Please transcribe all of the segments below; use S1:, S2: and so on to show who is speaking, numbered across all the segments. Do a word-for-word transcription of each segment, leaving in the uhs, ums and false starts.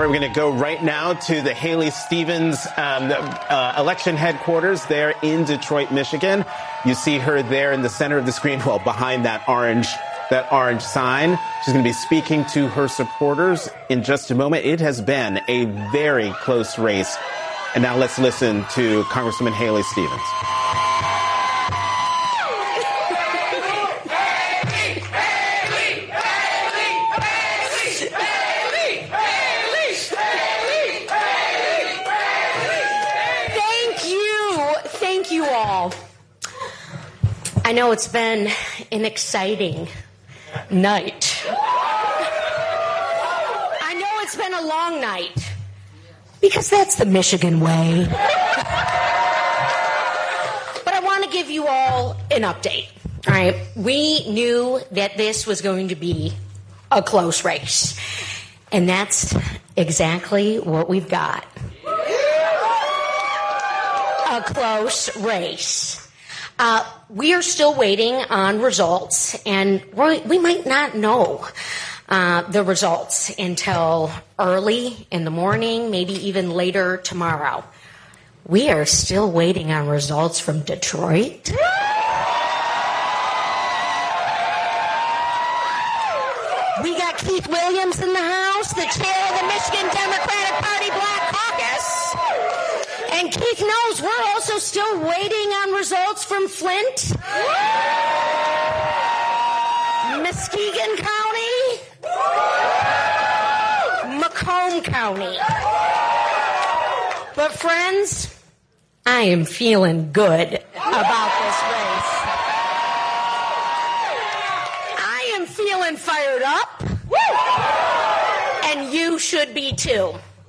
S1: We're going to go right now to the Haley Stevens um, uh, election headquarters there in Detroit, Michigan. You see her there in the center of the screen, well, behind that orange that orange sign. She's going to be speaking to her supporters in just a moment. It has been a very close race. And now let's listen to Congresswoman Haley Stevens.
S2: I know it's been an exciting night. I know it's been a long night, because that's the Michigan way. But I want to give you all an update. All right, we knew that this was going to be a close race, and that's exactly what we've got. A close race. Uh, we are still waiting on results, and we we might not know uh, the results until early in the morning, maybe even later tomorrow. We are still waiting on results from Detroit. We got Keith Williams in the House, the chair of the Michigan Democratic Party Black Caucus. And Keith knows we're also still waiting on results from Flint, Muskegon County, Macomb County. But friends, I am feeling good about this race. I am feeling fired up, and you should be too.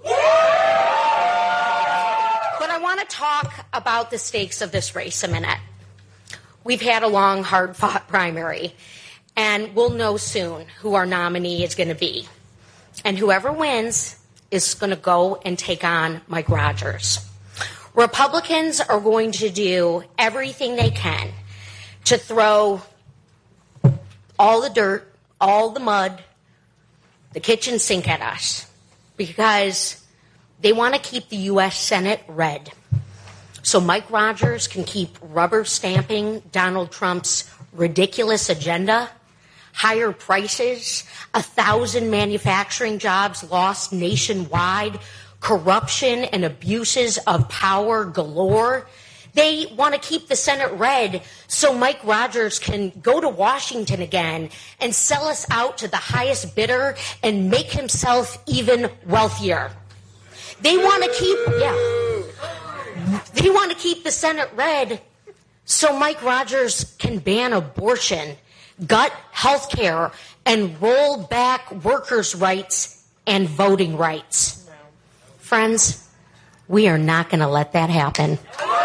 S2: I want to talk about the stakes of this race a minute. We've had a long, hard-fought primary, and we'll know soon who our nominee is going to be. And whoever wins is going to go and take on Mike Rogers. Republicans are going to do everything they can to throw all the dirt, all the mud, the kitchen sink at us, because they want to keep the U S Senate red, so Mike Rogers can keep rubber stamping Donald Trump's ridiculous agenda, higher prices, a thousand manufacturing jobs lost nationwide, corruption and abuses of power galore. They want to keep the Senate red so Mike Rogers can go to Washington again and sell us out to the highest bidder and make himself even wealthier. They want to keep, yeah, they want to keep the Senate red so Mike Rogers can ban abortion, gut health care, and roll back workers' rights and voting rights. Friends, we are not going to let that happen.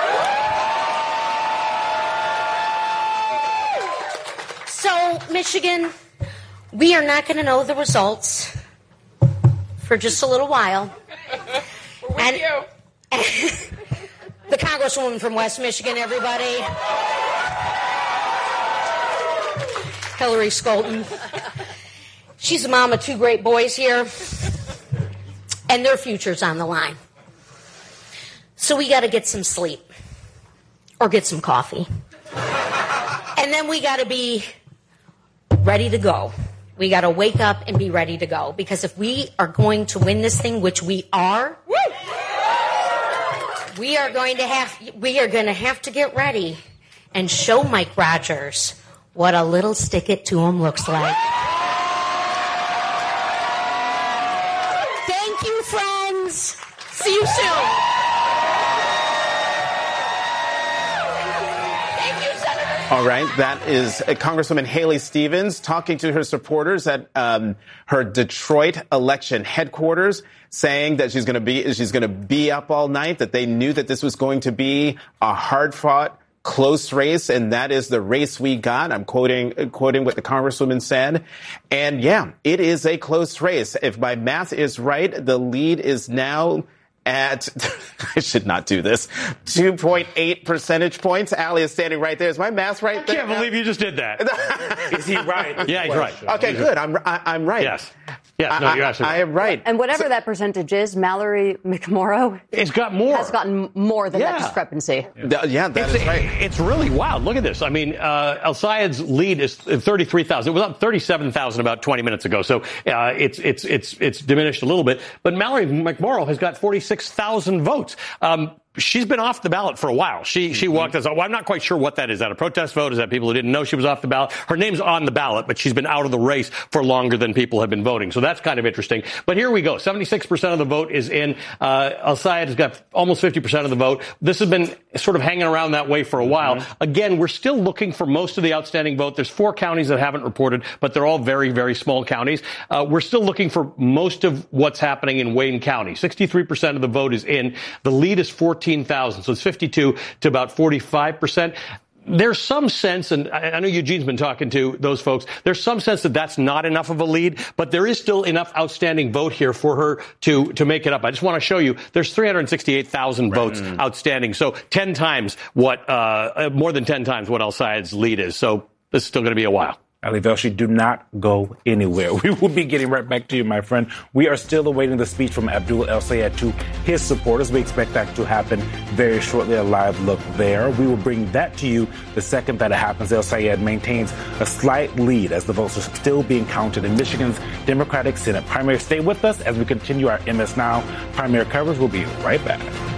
S2: So, Michigan, we are not going to know the results for just a little while.
S3: We're with
S2: and,
S3: you.
S2: And the Congresswoman from West Michigan, everybody. Hillary Scholten. She's the mom of two great boys here, and their future's on the line. So we got to get some sleep or get some coffee. And then we got to be ready to go. We got to wake up and be ready to go, because if we are going to win this thing, which we are, woo, we are going to have we are going to have to get ready and show Mike Rogers what a little stick it to him looks like. Thank you, friends. See you soon.
S1: All right, that is uh, Congresswoman Haley Stevens talking to her supporters at um, her Detroit election headquarters, saying that she's going to be she's going to be up all night, that they knew that this was going to be a hard-fought, close race, and that is the race we got. I'm quoting uh, quoting what the Congresswoman said. And yeah, it is a close race. If my math is right, the lead is now at, I should not do this, two point eight percentage points. Allie is standing right there. Is my math right there?
S4: I can't believe you just did that.
S5: Is he right?
S4: Yeah, he's right.
S1: Okay, good. I'm I, I'm right.
S4: Yes.
S3: Yeah, no, you're
S1: I,
S3: absolutely
S1: I, I am right.
S4: And whatever so, that percentage is, Mallory McMorrow
S3: it's got more.
S4: has gotten more than
S3: yeah.
S4: that discrepancy.
S1: Yeah, yeah that
S3: it's,
S1: is right.
S3: It's really wild. Look at this. I mean, uh, El-Sayed's lead is thirty-three thousand. It was up thirty-seven thousand about twenty minutes ago. So uh, it's it's it's it's diminished a little bit. But Mallory McMorrow has got forty-six thousand votes. Um, She's been off the ballot for a while. She she walked us. Well, I'm not quite sure what that is. Is that a protest vote? Is that people who didn't know she was off the ballot? Her name's on the ballot, but she's been out of the race for longer than people have been voting. So that's kind of interesting. But here we go. seventy-six percent of the vote is in. Uh, El-Sayed has got almost fifty percent of the vote. This has been sort of hanging around that way for a while. Mm-hmm. Again, we're still looking for most of the outstanding vote. There's four counties that haven't reported, but they're all very, very small counties. Uh, we're still looking for most of what's happening in Wayne County. sixty-three percent of the vote is in. The lead is fourteen thousand. So it's fifty-two to about forty-five percent. There's some sense, and I know Eugene's been talking to those folks, there's some sense that that's not enough of a lead, but there is still enough outstanding vote here for her to, to make it up. I just want to show you, there's three hundred sixty-eight thousand right. votes mm. outstanding. So ten times what, uh, more than ten times what El-Sayed's lead is. So this is still going to be a while.
S5: Ali Velshi, do not go anywhere. We will be getting right back to you, my friend. We are still awaiting the speech from Abdullah El-Sayed to his supporters. We expect that to happen very shortly. A live look there. We will bring that to you the second that it happens. El-Sayed maintains a slight lead as the votes are still being counted in Michigan's Democratic Senate primary. Stay with us as we continue our M S Now primary coverage. We'll be right back.